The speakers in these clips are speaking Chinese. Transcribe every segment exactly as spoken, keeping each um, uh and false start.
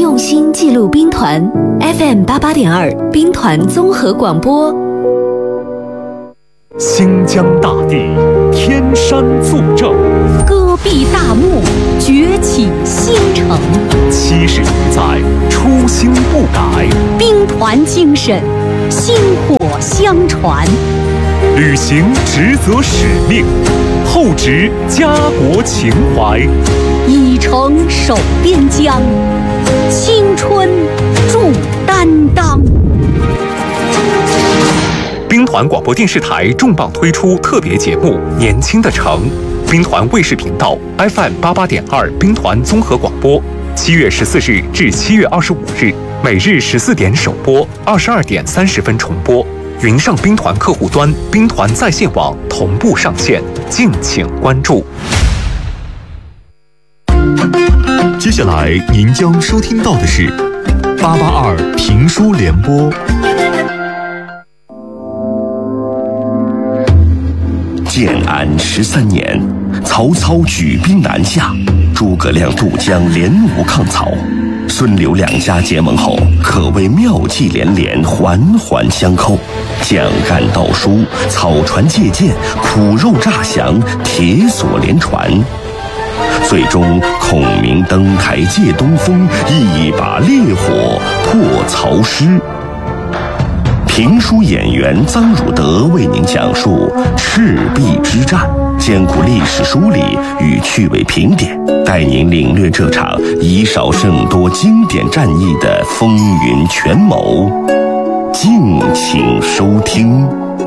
用心记录兵团 F M 八八点二兵团综合广播。 新疆大地，天山作证， 戈壁大漠，崛起新城。 七十余载，初心不改， 兵团精神，薪火相传。 履行职责使命，厚植家国情怀， 以诚守边疆，青春铸担当。 兵团广播电视台重磅推出特别节目《年轻的城》，兵团卫视频道 F M 八八点二兵团综合广播，七月十四日至七月二十五日，每日十四点首播，二十二点三十分重播。云上兵团客户端、兵团在线网同步上线，敬请关注。 接下来您将收听到的是八八二评书联播。 建安十三年，曹操举兵南下，诸葛亮渡江联吴抗曹，孙刘两家结盟后，可谓妙计连连，环环相扣，蒋干盗书，草船借箭，苦肉诈降，铁索连传。最终孔明登台借东风，一把烈火破曹师。评书演员臧汝德为您讲述赤壁之战，兼顾历史梳理与趣味评点，带您领略这场以少胜多经典战役的风云权谋。敬请收听。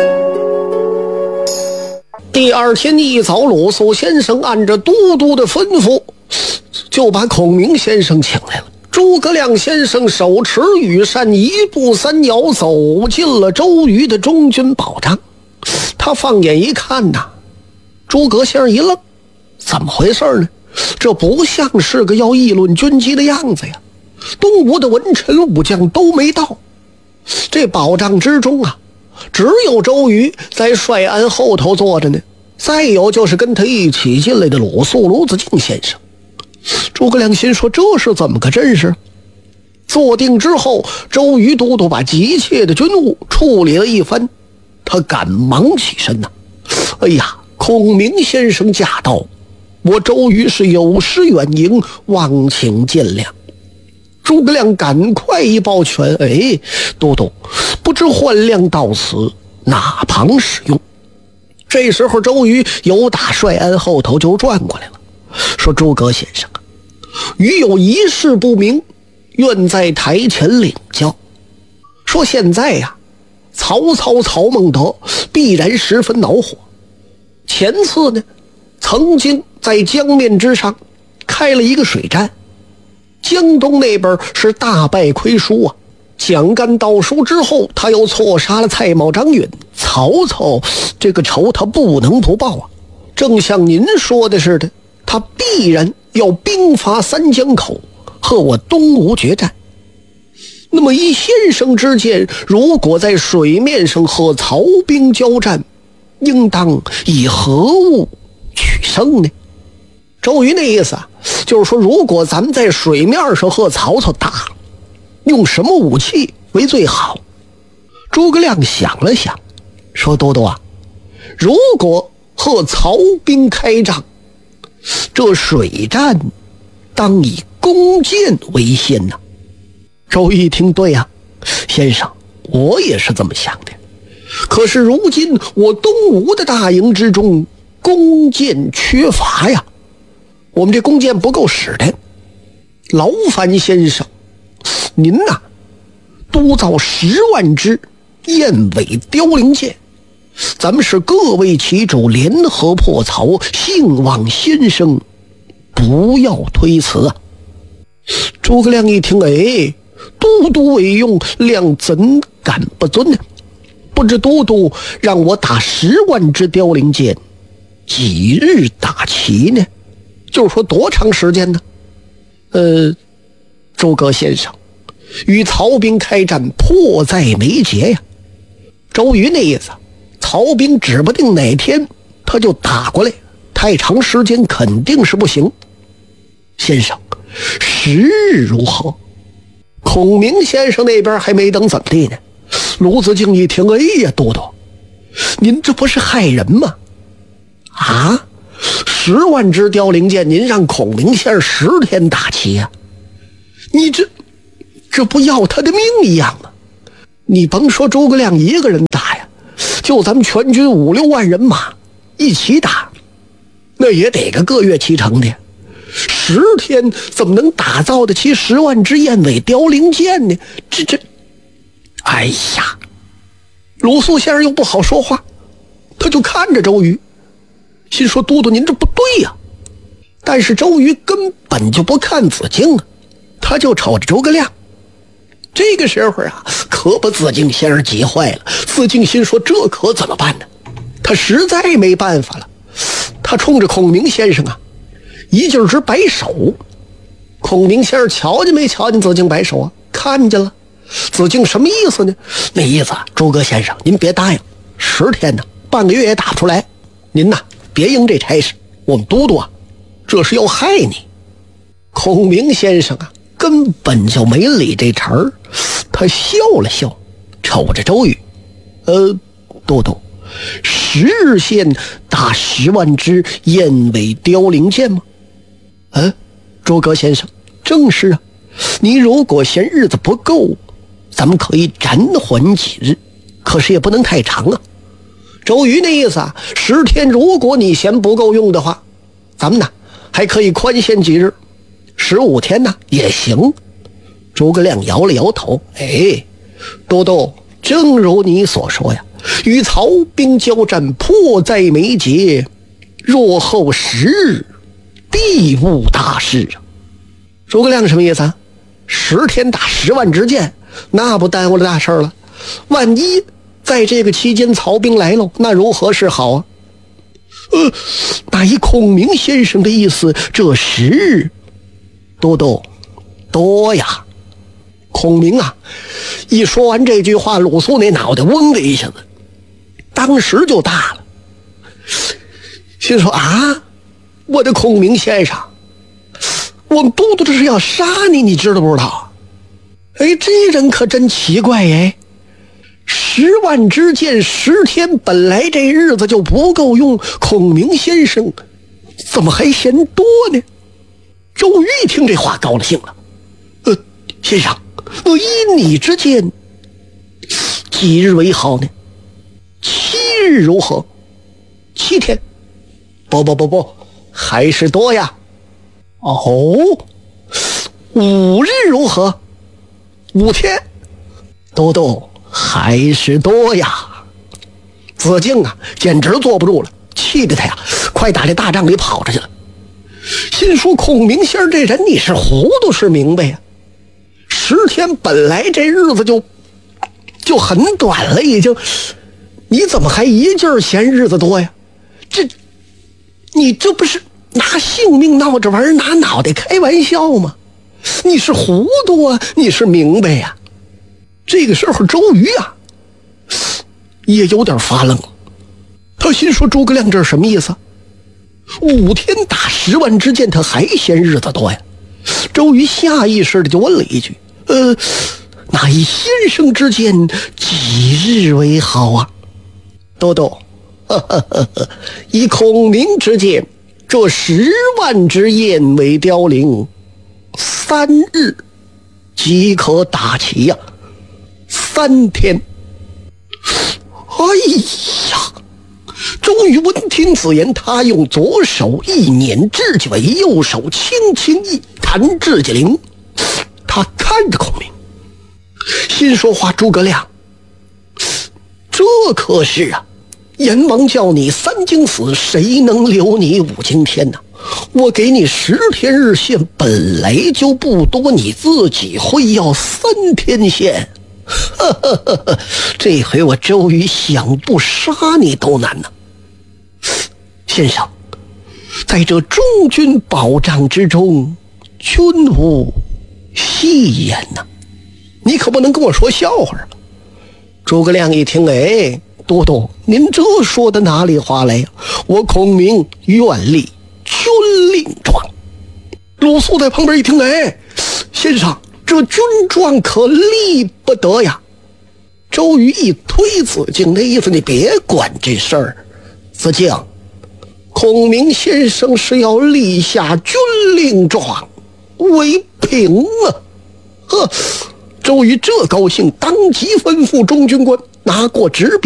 第二天一早，鲁肃先生按着都督的吩咐，就把孔明先生请来了。诸葛亮先生手持羽扇，一步三摇走进了周瑜的中军保障。他放眼一看呐，诸葛先生一愣，怎么回事呢？这不像是个要议论军机的样子呀！东吴的文臣武将都没到，这保障之中啊，只有周瑜在帅安后头坐着呢，再有就是跟他一起进来的鲁肃、卢子敬先生。诸葛亮心说，这是怎么个阵势？坐定之后，周瑜都督把急切的军务处理了一番，他赶忙起身呐、啊、哎呀，孔明先生驾到，我周瑜是有失远迎，望请见谅。诸葛亮赶快一抱拳，哎，都督，不知换亮到此哪旁使用？这时候周瑜由打帅安后头就转过来了，说，诸葛先生啊，余有一事不明，愿在台前领教。说现在呀、啊，曹操曹孟德必然十分恼火，前次呢曾经在江面之上开了一个水战，江东那边是大败亏输啊。蒋干盗书之后，他又错杀了蔡瑁、张允，曹操这个仇他不能不报啊。正像您说的似的，他必然要兵伐三江口，和我东吴决战。那么依先生之见，如果在水面上和曹兵交战，应当以何物取胜呢？周瑜那意思啊，就是说，如果咱们在水面上和曹操打，用什么武器为最好？诸葛亮想了想，说，都督啊，如果和曹兵开仗，这水战当以弓箭为先呐、啊。周瑜一听，对呀、啊，先生，我也是这么想的。可是如今我东吴的大营之中，弓箭缺乏呀，我们这弓箭不够使的。劳烦先生，您呐、啊，督造十万支燕尾凋零箭，咱们是各为其主，联合破曹，兴望先生不要推辞啊。诸葛亮一听，哎，都督为用，亮怎敢不遵呢？不知都督让我打十万支凋零箭，几日打齐呢？就是说多长时间呢？呃，诸葛先生，与曹兵开战迫在眉睫呀。周瑜那意思，曹兵指不定哪天他就打过来，太长时间肯定是不行。先生，时日如何？ 孔明先生那边还没等怎么地呢，鲁子敬一听，哎呀，都督，您这不是害人吗？啊，十万支凋零箭，您让孔明先生十天打齐呀、啊？你这这不要他的命一样吗？你甭说诸葛亮一个人打呀，就咱们全军五六万人马一起打，那也得个个月七成的。十天怎么能打造得起十万支燕尾凋零箭呢？这这，哎呀，鲁肃先生又不好说话，他就看着周瑜，心说：“都督您这不对呀、啊！”但是周瑜根本就不看子敬啊，他就瞅着诸葛亮。这个时候啊，可把子敬先生急坏了。子敬心说：“这可怎么办呢？”他实在没办法了，他冲着孔明先生啊，一劲儿直摆手。孔明先生瞧见没瞧见子敬摆手啊？看见了。子敬什么意思呢？那意思啊，诸葛先生您别答应，十天呢，半个月也打不出来，您呐别应这差事，我们都督啊这是要害你。孔明先生啊根本就没理这茬儿，他笑了笑，瞅着周瑜，呃，都督，十日线打十万支燕尾凋零箭吗？嗯，诸葛先生，正是啊。你如果嫌日子不够，咱们可以暂缓几日，可是也不能太长啊。周瑜那意思啊，十天如果你嫌不够用的话，咱们呢还可以宽限几日，十五天呢也行。诸葛亮摇了摇头，哎，都督，正如你所说呀，与曹兵交战迫在眉睫，若后十日必无大事啊。诸葛亮什么意思啊？十天打十万支箭，那不耽误了大事了。万一在这个期间曹兵来喽，那如何是好啊？呃，那以孔明先生的意思，这十日，都督多呀。孔明啊，一说完这句话，鲁肃那脑袋嗡的一下子，当时就大了，心说啊，我的孔明先生，我们都督这是要杀你，你知道不知道？哎，这人可真奇怪哎！十万支箭，十天本来这日子就不够用，孔明先生怎么还嫌多呢？周瑜一听这话高了兴了，呃，先生，我依你之见，几日为好呢？七日如何？七天？不不不不，还是多呀。哦，五日如何？五天？都督还是多呀。子敬啊简直坐不住了，气得他呀快打这大帐里跑出去了。心说孔明先生这人你是糊涂是明白呀？十天本来这日子就就很短了已经，你怎么还一劲儿嫌日子多呀？这你这不是拿性命闹着玩，拿脑袋开玩笑吗？你是糊涂啊，你是明白呀？这个时候周瑜啊也有点发愣，他心说诸葛亮这是什么意思？五天打十万支箭，他还嫌日子多呀？周瑜下意识的就问了一句，呃，那以先生之见，几日为好啊？都督，呵呵呵呵，以孔明之见，这十万支燕尾凋零，三日即可打齐呀、啊。三天。哎呀！周瑜闻听此言，他用左手一捻指甲尾，右手轻轻一弹指甲铃。他看着孔明，心说话：诸葛亮，这可是啊，阎王叫你三更死，谁能留你五更天呢？我给你十天日限，本来就不多，你自己会要三天限。呵呵呵呵，这回我周瑜想不杀你都难呢。先生，在这中军保障之中，均无戏言呐，你可不能跟我说笑话啊！诸葛亮一听，哎，都督，您这说的哪里话来呀？我孔明愿立军令状。鲁肃在旁边一听，哎，先生， 这军状可立不得呀！周瑜一推子敬的意思，你别管这事儿。子敬，孔明先生是要立下军令状为凭啊！呵，周瑜这高兴，当即吩咐众军官拿过纸笔。